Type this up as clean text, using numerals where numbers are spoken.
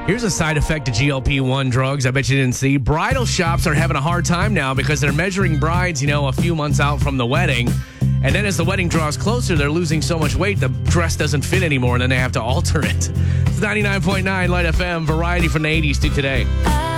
Here's a side effect of GLP-1 drugs I bet you didn't see. Bridal shops are having a hard time now because they're measuring brides, a few months out from the wedding. And then as the wedding draws closer, they're losing so much weight, the dress doesn't fit anymore, and then they have to alter it. It's 99.9 Light FM, variety from the 80s to today.